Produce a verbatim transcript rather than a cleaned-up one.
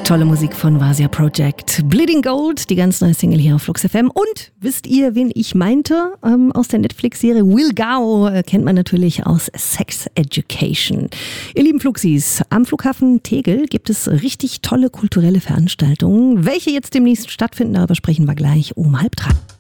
Tolle Musik von Vasia Project. Bleeding Gold, die ganz neue Single hier auf Flux F M. Und wisst ihr, wen ich meinte? Ähm, aus der Netflix-Serie Will Gao äh, kennt man natürlich aus Sex Education. Ihr lieben Fluxis, am Flughafen Tegel gibt es richtig tolle kulturelle Veranstaltungen. Welche jetzt demnächst stattfinden, darüber sprechen wir gleich um halb drei.